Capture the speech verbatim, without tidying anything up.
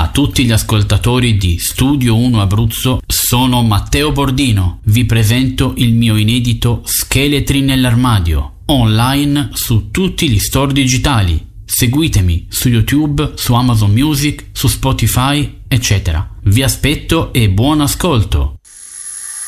a tutti gli ascoltatori di Studio uno Abruzzo, sono Matteo Bordino. Vi presento il mio inedito Scheletri nell'armadio, online su tutti gli store digitali. Seguitemi su YouTube, su Amazon Music, su Spotify, eccetera. Vi aspetto e buon ascolto!